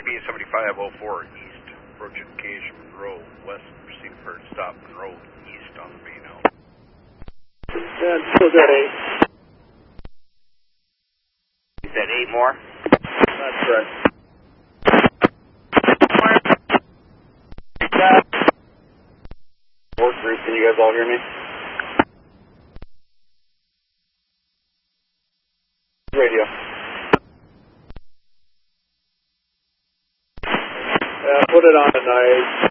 should be 7504 east, approaching Cajun Monroe, west, proceed for stop Monroe, east on the main out. And so is that 8? Is that 8 more? That's correct. Work, Bruce, can you guys all hear me? Radio. Put it on tonight.